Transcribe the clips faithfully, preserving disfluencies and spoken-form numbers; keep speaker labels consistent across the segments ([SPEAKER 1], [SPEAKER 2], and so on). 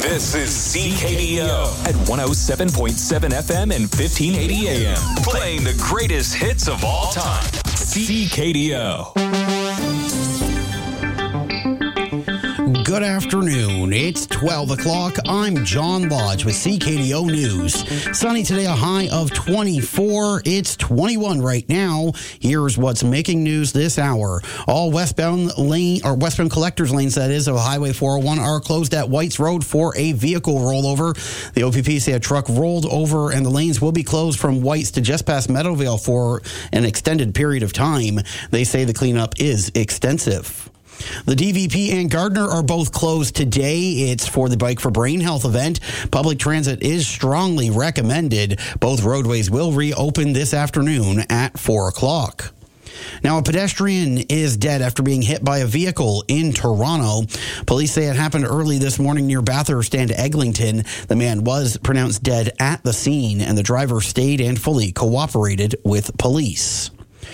[SPEAKER 1] This is C K D O at one oh seven point seven F M and fifteen eighty A M. Playing the greatest hits of all time. C K D O.
[SPEAKER 2] Good afternoon. It's twelve o'clock. I'm John Lodge with C K D O News. Sunny today, a high of twenty-four. It's twenty-one right now. Here's what's making news this hour. All westbound lane, or westbound collectors lanes, that is, of Highway four oh one are closed at Whites Road for a vehicle rollover. The O P P say a truck rolled over and the lanes will be closed from Whites to just past Meadowvale for an extended period of time. They say the cleanup is extensive. The D V P and Gardner are both closed today. It's for the Bike for Brain Health event. Public transit is strongly recommended. Both roadways will reopen this afternoon at four o'clock. Now, a pedestrian is dead after being hit by a vehicle in Toronto. Police say it happened early this morning near Bathurst and Eglinton. The man was pronounced dead at the scene, and the driver stayed and fully cooperated with police.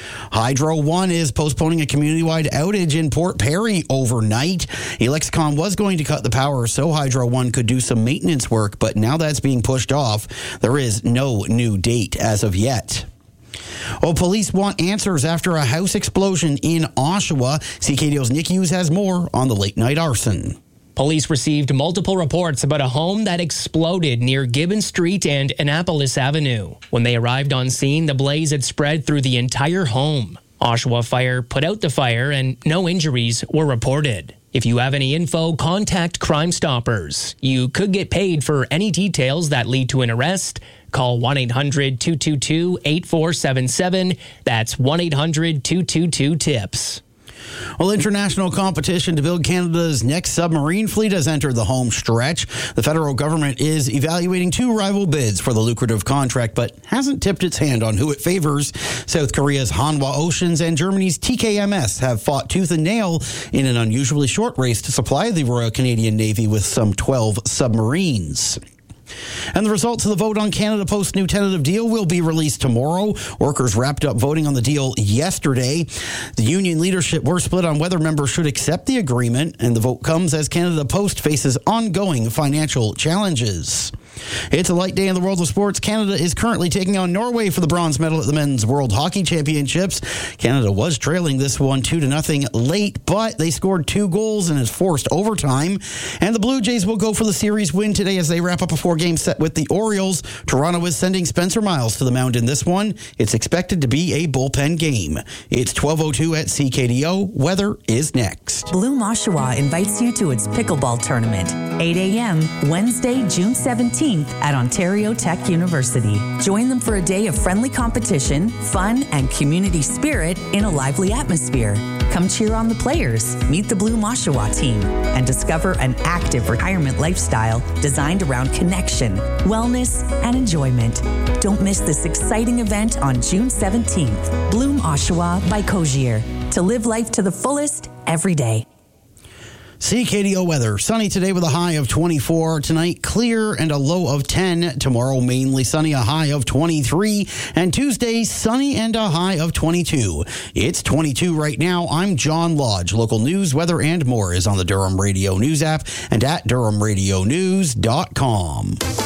[SPEAKER 2] Hydro One is postponing a community-wide outage in Port Perry overnight. Alexicon was going to cut the power so Hydro One could do some maintenance work, but now that's being pushed off. There is no new date as of yet. Oh, police want answers after a house explosion in Oshawa. C K D O's Nick Hughes has more on the late-night arson.
[SPEAKER 3] Police received multiple reports about a home that exploded near Gibbon Street and Annapolis Avenue. When they arrived on scene, the blaze had spread through the entire home. Oshawa Fire put out the fire and no injuries were reported. If you have any info, contact Crime Stoppers. You could get paid for any details that lead to an arrest. Call one eight hundred two two two eight four seven seven. That's one eight hundred two two two TIPS.
[SPEAKER 2] Well, international competition to build Canada's next submarine fleet has entered the home stretch. The federal government is evaluating two rival bids for the lucrative contract, but hasn't tipped its hand on who it favors. South Korea's Hanwha Oceans and Germany's T K M S have fought tooth and nail in an unusually short race to supply the Royal Canadian Navy with some twelve submarines. And the results of the vote on Canada Post's new tentative deal will be released tomorrow. Workers wrapped up voting on the deal yesterday. The union leadership were split on whether members should accept the agreement, and the vote comes as Canada Post faces ongoing financial challenges. It's a light day in the world of sports. Canada is currently taking on Norway for the bronze medal at the Men's World Hockey Championships. Canada was trailing this one two to nothing late, but they scored two goals and has forced overtime. And the Blue Jays will go for the series win today as they wrap up a four-game set with the Orioles. Toronto is sending Spencer Miles to the mound in this one. It's expected to be a bullpen game. It's twelve oh two at C K D O. Weather is next.
[SPEAKER 4] Bloom Oshawa invites you to its pickleball tournament. eight a.m. Wednesday, June seventeenth at Ontario Tech University. Join them for a day of friendly competition, fun, and community spirit in a lively atmosphere. Come cheer on the players, meet the Bloom Oshawa team, and discover an active retirement lifestyle designed around connection, wellness, and enjoyment. Don't miss this exciting event on June seventeenth. Bloom Oshawa by Cogier. To live life to the fullest every day.
[SPEAKER 2] C K D O weather. Sunny today with a high of twenty-four. Tonight, clear and a low of ten. Tomorrow, mainly sunny, a high of twenty-three. And Tuesday, sunny and a high of twenty-two. It's twenty-two right now. I'm John Lodge. Local news, weather, and more is on the Durham Radio News app and at durham radio news dot com.